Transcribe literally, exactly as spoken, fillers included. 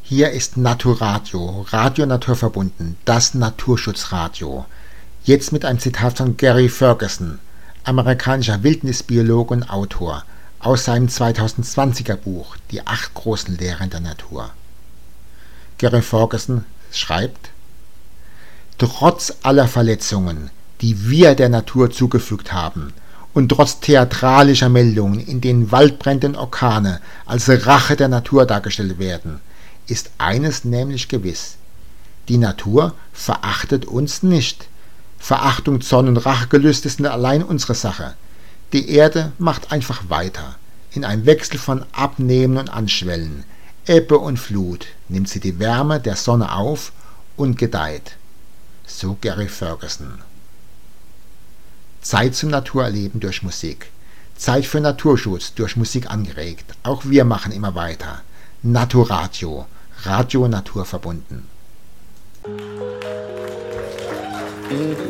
Hier ist Naturadio, Radio naturverbunden, das Naturschutzradio. Jetzt mit einem Zitat von Gary Ferguson, amerikanischer Wildnisbiologe und Autor, aus seinem zweitausendzwanziger Buch Die acht großen Lehren der Natur. Gary Ferguson schreibt: Trotz aller Verletzungen, die wir der Natur zugefügt haben, und trotz theatralischer Meldungen, in denen Waldbrände und Orkane als Rache der Natur dargestellt werden, ist eines nämlich gewiss: Die Natur verachtet uns nicht. Verachtung, Zorn und Rachegelüste sind allein unsere Sache. Die Erde macht einfach weiter. In einem Wechsel von Abnehmen und Anschwellen, Ebbe und Flut, nimmt sie die Wärme der Sonne auf und gedeiht. So Gary Ferguson. Zeit zum Naturerleben durch Musik. Zeit für Naturschutz durch Musik angeregt. Auch wir machen immer weiter. Naturadio, Radio naturverbunden.